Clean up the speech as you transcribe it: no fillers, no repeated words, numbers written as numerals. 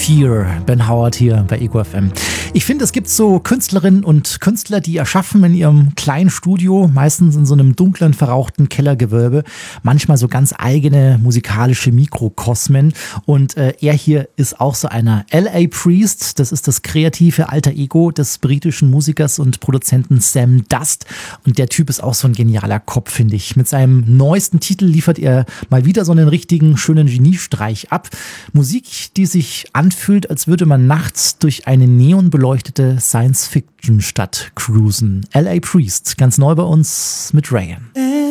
Fear, Ben Howard hier bei Ego FM. Ich finde, es gibt so Künstlerinnen und Künstler, die erschaffen in ihrem kleinen Studio, meistens in so einem dunklen, verrauchten Kellergewölbe, manchmal so ganz eigene musikalische Mikrokosmen. Und er hier ist auch so einer. L.A. Priest, das ist das kreative Alter Ego des britischen Musikers und Produzenten Sam Dust. Und der Typ ist auch so ein genialer Kopf, finde ich. Mit seinem neuesten Titel liefert er mal wieder so einen richtigen, schönen Geniestreich ab. Musik, die sich anfühlt, als würde man nachts durch eine neonbeleuchtete Science-Fiction-Stadt cruisen. L.A. Priest, ganz neu bei uns mit Reagan.